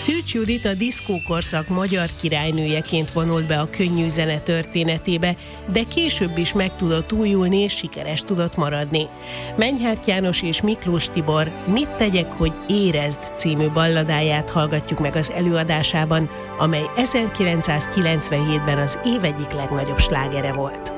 Szűcs Judit a diszkókorszak magyar királynőjeként vonult be a könnyű zene történetébe, de később is meg tudott újulni és sikeres tudott maradni. Menyhárt János és Miklós Tibor Mit tegyek, hogy érezd című balladáját hallgatjuk meg az előadásában, amely 1997-ben az év egyik legnagyobb slágere volt.